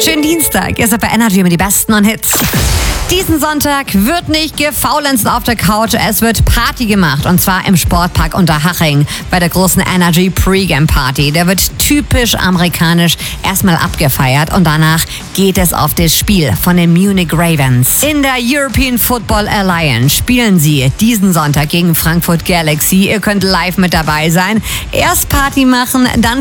Schönen Dienstag, ihr seid bei Energy mit die besten und Hits. Diesen Sonntag wird nicht gefaulenzt auf der Couch, es wird Party gemacht und zwar im Sportpark Unterhaching bei der großen Energy Pre-Game Party. Der wird typisch amerikanisch erstmal abgefeiert und danach geht es auf das Spiel von den Munich Ravens. In der European Football Alliance spielen sie diesen Sonntag gegen Frankfurt Galaxy. Ihr könnt live mit dabei sein. Erst Party machen, dann